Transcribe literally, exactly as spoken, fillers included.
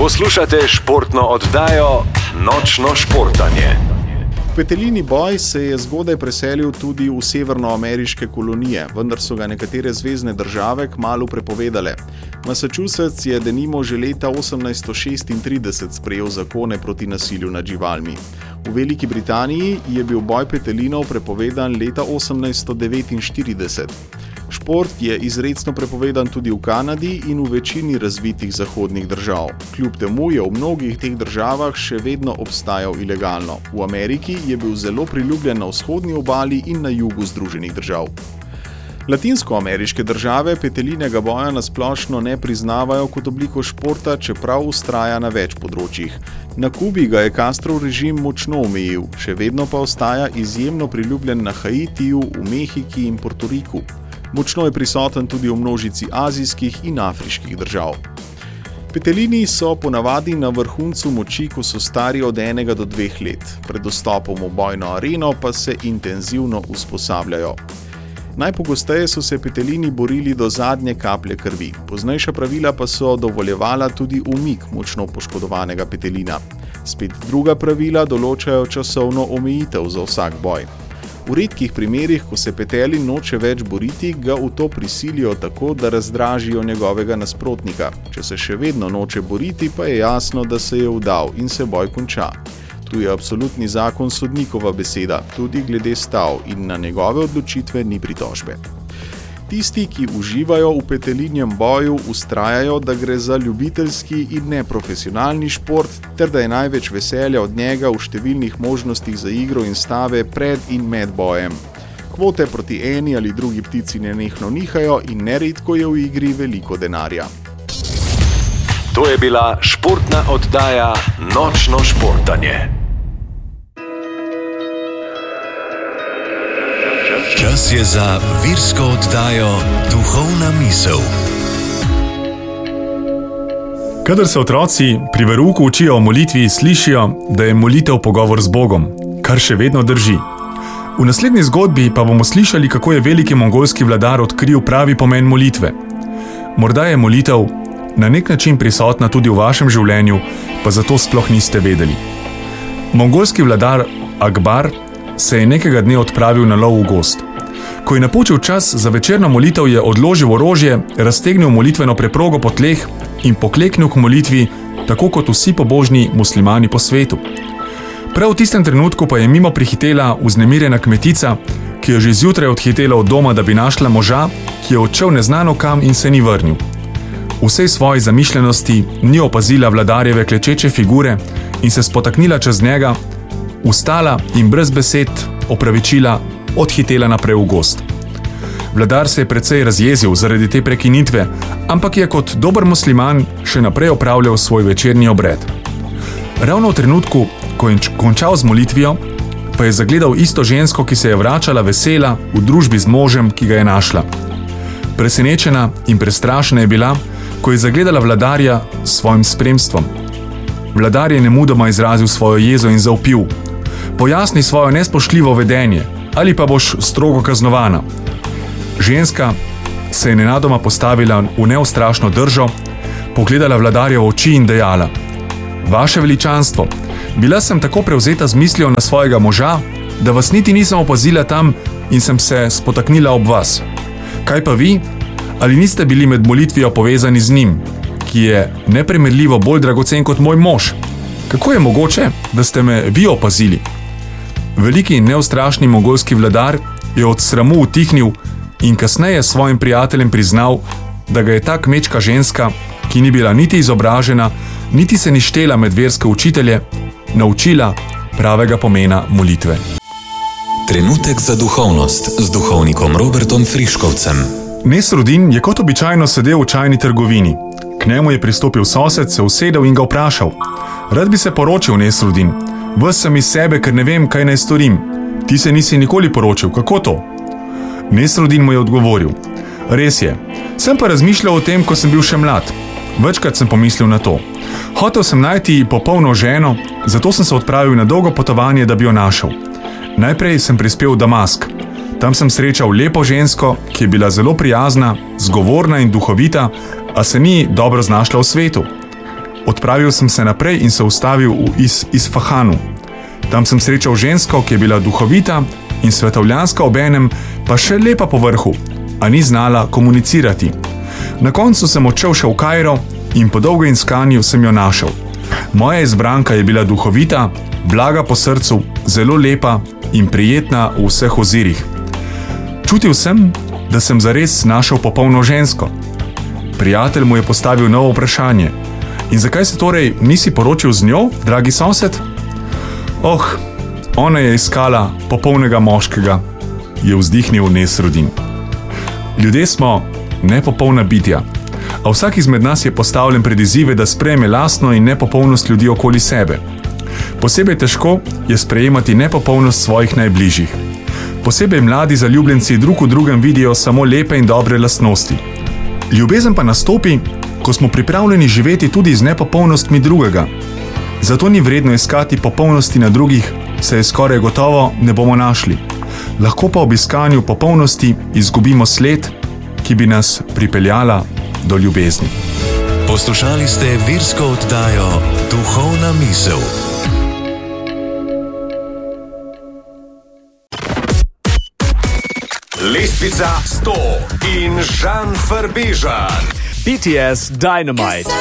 Poslušate športno oddajo Nočno športanje. Peteljini boj se je zgodaj preselil tudi v severnoameriške kolonije, vendar so ga nekatere zvezne države kmalu prepovedale. Massachusetts je denimo že leta osemnajststo šestintrideset sprejel zakone proti nasilju nad živalmi. V Veliki Britaniji je bil boj petelinov prepovedan leta osemnajststo devetinštirideset. Šport je izrecno prepovedan tudi v Kanadi in v večini razvitih zahodnih držav. Kljub temu je v mnogih teh državah še vedno obstajal ilegalno. V Ameriki je bil zelo priljubljen na vzhodni obali in na jugu Združenih držav. Latinskoameriške države petelinega boja nasplošno ne priznavajo kot obliko športa, čeprav vztraja na več področjih. Na Kubi ga je Castrov režim močno omejil, še vedno pa ostaja izjemno priljubljen na Haitiju, v Mehiki in Portoriku. Močno je prisoten tudi v množici azijskih in afriških držav. Petelini so ponavadi na vrhuncu moči, ko so stari od enega do dveh let. Pred dostopom v bojno areno pa se intenzivno usposabljajo. Najpogosteje so se petelini borili do zadnje kaplje krvi. Poznejša pravila pa so dovoljevala tudi umik močno poškodovanega petelina. Spet druga pravila določajo časovno omejitev za vsak boj. V redkih primerih, ko se petelin noče več boriti, ga v to prisilijo tako, da razdražijo njegovega nasprotnika. Če se še vedno noče boriti, pa je jasno, da se je vdal in se boj konča. Tu je absolutni zakon sodnikova beseda, tudi glede stav, in na njegove odločitve ni pritožbe. Tisti, ki uživajo v petelinjem boju, vztrajajo, da gre za ljubiteljski in neprofesionalni šport, ter da je največ veselja od njega v številnih možnostih za igro in stave pred in med bojem. Kvote proti eni ali drugi ptici nenehno nihajo in neredko je v igri veliko denarja. To je bila športna oddaja Nočno športanje. Čas je za virsko oddajo Duhovna misel. Kadar se otroci pri verouku učijo o molitvi, slišijo, da je molitev pogovor z Bogom, kar še vedno drži. V naslednji zgodbi pa bomo slišali, kako je veliki mongolski vladar odkril pravi pomen molitve. Morda je molitev na nek način prisotna tudi v vašem življenju, pa zato sploh niste vedeli. Mongolski vladar Akbar se je nekega dne odpravil na lov v gozd. Ko je napočil čas za večerno molitev, je odložil orožje, raztegnil molitveno preprogo po tleh in pokleknil k molitvi, tako kot vsi pobožni muslimani po svetu. Prav v tistem trenutku pa je mimo prihitela vznemirjena kmetica, ki je že zjutraj odhitela od doma, da bi našla moža, ki je odšel neznano kam in se ni vrnil. V vsej svoji zamišljenosti ni opazila vladarjeve klečeče figure in se spotaknila čez njega, vstala in brez besed opravičila odhitela naprej v gozd. Vladar se je precej razjezil zaradi te prekinitve, ampak je kot dober musliman še naprej opravljal svoj večerni obred. Ravno v trenutku, ko je končal z molitvijo, pa je zagledal isto žensko, ki se je vračala vesela v družbi z možem, ki ga je našla. Presenečena in prestrašena je bila, ko je zagledala vladarja s svojim spremstvom. Vladar je nemudoma izrazil svojo jezo in zavpil: "Pojasni svojo nespoštljivo vedenje, ali pa boš strogo kaznovana." Ženska se je nenadoma postavila v neustrašno držo, pogledala vladarja v oči in dejala: "Vaše veličanstvo, bila sem tako prevzeta z mislijo na svojega moža, da vas niti nisem opazila tam in sem se spotaknila ob vas. Kaj pa vi? Ali niste bili med molitvijo povezani z njim, ki je neprimerljivo bolj dragocen kot moj mož? Kako je mogoče, da ste me vi opazili?" Veliki in neustrašni mongolski vladar je od sramu utihnil in kasneje svojim prijateljem priznal, da ga je ta kmečka ženska, ki ni bila niti izobražena, niti se ni štela med verske učitelje, naučila pravega pomena molitve. Trenutek za duhovnost z duhovnikom Robertom Friškovcem. Nesrudin je kot običajno sedel v čajni trgovini. K njemu je pristopil sosed, se usedel in ga vprašal: "Rad bi se poročil, Nesrudin. Ves sem iz sebe, ker ne vem, kaj naj storim. Ti se nisi nikoli poročil, kako to?" Nesrudin mu je odgovoril: "Res je, sem pa razmišljal o tem, ko sem bil še mlad. Večkrat sem pomislil na to. Hotel sem najti popolno ženo, zato sem se odpravil na dolgo potovanje, da bi jo našel. Najprej sem prispel v Damask. Tam sem srečal lepo žensko, ki je bila zelo prijazna, zgovorna in duhovita, a se ni dobro znašla v svetu. Odpravil sem se naprej in se ustavil v Is- Isfahanu. Tam sem srečal žensko, ki je bila duhovita in svetovljanska obenem, pa še lepa po vrhu, a ni znala komunicirati. Na koncu sem odšel še v Kairo in po dolgem iskanju sem jo našel. Moja izbranka je bila duhovita, blaga po srcu, zelo lepa in prijetna v vseh ozirih. Čutil sem, da sem zares našel popolno žensko. Prijatelj mu je postavil novo vprašanje. In zakaj se torej nisi poročil z njo, dragi sosed? Oh, ona je iskala popolnega moškega, je vzdihnil Nesrudin. Ljudje smo nepopolna bitja, a vsak izmed nas je postavljen pred izzive, da sprejme lastno in nepopolnost ljudi okoli sebe. Posebej težko je sprejemati nepopolnost svojih najbližjih. Posebej mladi zaljubljenci drug v drugem vidijo samo lepe in dobre lastnosti. Ljubezen pa nastopi, ko smo pripravljeni živeti tudi z nepopolnostmi drugega. Zato ni vredno iskati popolnosti na drugih, saj je skoraj gotovo ne bomo našli. Lahko pa ob iskanju popolnosti izgubimo sled, ki bi nas pripeljala do ljubezni. Poslušali ste virsko oddajo Duhovna misel. Lestvica sto in Žan Farbežan. B T S Dynamite.